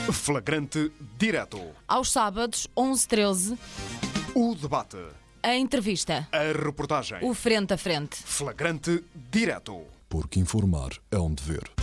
Flagrante Direto. Aos sábados, 11h13, O debate. a entrevista, A reportagem. o frente a frente. Flagrante Direto. Porque informar é um dever.